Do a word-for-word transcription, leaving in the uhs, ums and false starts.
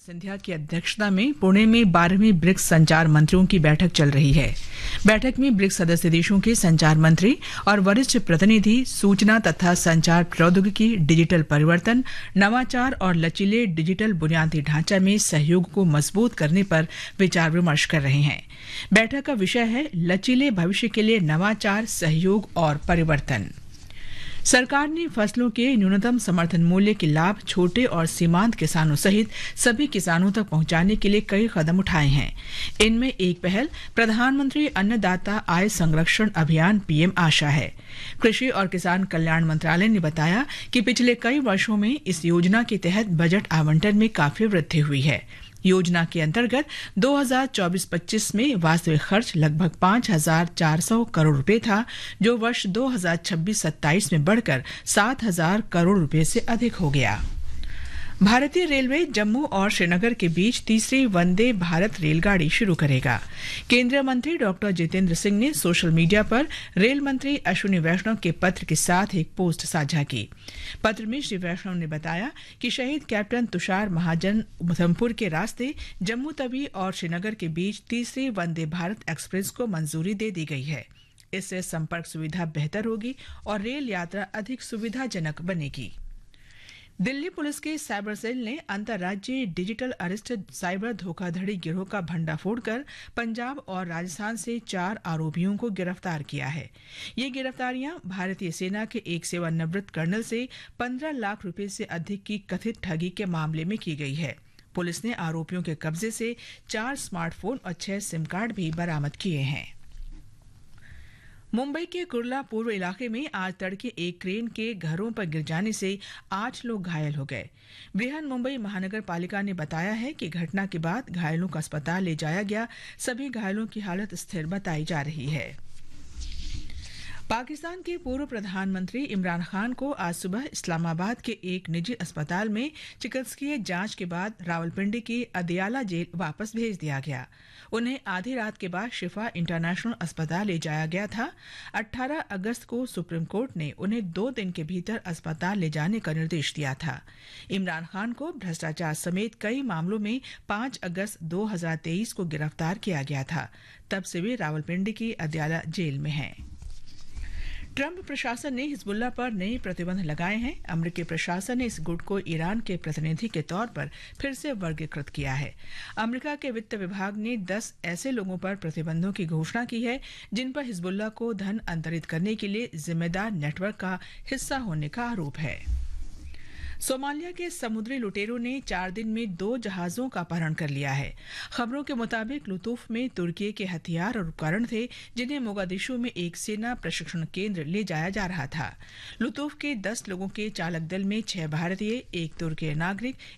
सिंधिया की अध्यक्षता में पुणे में बारहवीं ब्रिक्स संचार मंत्रियों की बैठक चल रही है। बैठक में ब्रिक्स सदस्य देशों के संचार मंत्री और वरिष्ठ प्रतिनिधि सूचना तथा संचार प्रौद्योगिकी, डिजिटल परिवर्तन, नवाचार और लचीले डिजिटल बुनियादी ढांचा में सहयोग को मजबूत करने पर विचार विमर्श कर रहे हैं। बैठक का विषय है लचीले भविष्य के लिए नवाचार, सहयोग और परिवर्तन। सरकार ने फसलों के न्यूनतम समर्थन मूल्य के लाभ छोटे और सीमांत किसानों सहित सभी किसानों तक पहुंचाने के लिए कई कदम उठाए हैं। इनमें एक पहल प्रधानमंत्री अन्नदाता आय संरक्षण अभियान पीएम आशा है। कृषि और किसान कल्याण मंत्रालय ने बताया कि पिछले कई वर्षों में इस योजना के तहत बजट आवंटन में काफी वृद्धि हुई है। योजना के अंतर्गत दो हज़ार चौबीस पच्चीस में वास्तविक खर्च लगभग पाँच हज़ार चार सौ करोड़ रुपए था, जो वर्ष दो हज़ार छब्बीस सत्ताईस में बढ़कर सात हज़ार करोड़ रुपए से अधिक हो गया। भारतीय रेलवे जम्मू और श्रीनगर के बीच तीसरी वंदे भारत रेलगाड़ी शुरू करेगा। केंद्रीय मंत्री डॉक्टर जितेंद्र सिंह ने सोशल मीडिया पर रेल मंत्री अश्विनी वैष्णव के पत्र के साथ एक पोस्ट साझा की। पत्र में श्री वैष्णव ने बताया कि शहीद कैप्टन तुषार महाजन उधमपुर के रास्ते जम्मू तवी और श्रीनगर के बीच तीसरी वंदे भारत एक्सप्रेस को मंजूरी दे दी गई है। इससे संपर्क सुविधा बेहतर होगी और रेल यात्रा अधिक सुविधाजनक बनेगी। दिल्ली पुलिस के साइबर सेल ने अंतर्राज्यीय डिजिटल अरेस्ट साइबर धोखाधड़ी गिरोह का भंडाफोड़ कर पंजाब और राजस्थान से चार आरोपियों को गिरफ्तार किया है। ये गिरफ्तारियां भारतीय सेना के एक सेवानिवृत्त कर्नल से पंद्रह लाख रुपए से अधिक की कथित ठगी के मामले में की गई है। पुलिस ने आरोपियों के कब्जे से चार स्मार्टफोन और छह सिम कार्ड भी बरामद किए हैं। मुंबई के कुर्ला पूर्व इलाके में आज तड़के एक क्रेन के घरों पर गिर जाने से आठ लोग घायल हो गए। बृहन मुंबई महानगर पालिका ने बताया है कि घटना के बाद घायलों को अस्पताल ले जाया गया। सभी घायलों की हालत स्थिर बताई जा रही है। पाकिस्तान के पूर्व प्रधानमंत्री इमरान खान को आज सुबह इस्लामाबाद के एक निजी अस्पताल में चिकित्सकीय जांच के बाद रावलपिंडी की अदियाला जेल वापस भेज दिया गया। उन्हें आधी रात के बाद शिफा इंटरनेशनल अस्पताल ले जाया गया था। अठारह अगस्त को सुप्रीम कोर्ट ने उन्हें दो दिन के भीतर अस्पताल ले जाने का निर्देश दिया था। इमरान खान को भ्रष्टाचार समेत कई मामलों में पाँच अगस्त दो हज़ार तेईस को गिरफ्तार किया गया था। तब से वे रावलपिंडी की अदियाला जेल में हैं। ट्रंप प्रशासन ने हिजबुल्ला पर नए प्रतिबंध लगाए हैं। अमेरिकी प्रशासन ने इस गुट को ईरान के प्रतिनिधि के तौर पर फिर से वर्गीकृत किया है। अमेरिका के वित्त विभाग ने दस ऐसे लोगों पर प्रतिबंधों की घोषणा की है जिन पर हिजबुल्ला को धन अंतरित करने के लिए जिम्मेदार नेटवर्क का हिस्सा होने का आरोप है। सोमालिया के समुद्री लुटेरों ने चार दिन में दो जहाजों का अपहरण कर लिया है। खबरों के मुताबिक लुतूफ में तुर्की के हथियार और उपकरण थे जिन्हें मोगादिशु में एक सेना प्रशिक्षण केंद्र ले जाया जा रहा था। लुतूफ के दस लोगों के चालक दल में छह भारतीय, एक तुर्की नागरिक,